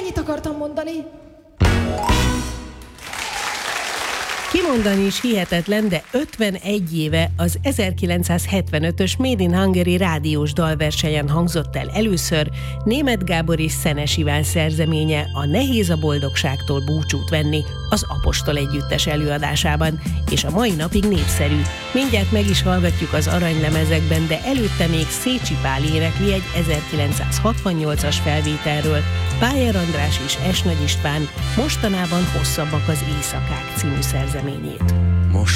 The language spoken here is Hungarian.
Ennyit akartam mondani. Kimondani is hihetetlen, de 51 éve az 1975-ös Made in Hungary rádiós dalversenyen hangzott el először Németh Gábor és Szenes Iván szerzeménye A Nehéz a boldogságtól búcsút venni az Apostol együttes előadásában, és a mai napig népszerű. Mindjárt meg is hallgatjuk az aranylemezekben, de előtte még Szécsi Pál énekli egy 1968-as felvételről, Pájer András és Es Nagy István Mostanában hosszabbak az éjszakák című szerzeményét.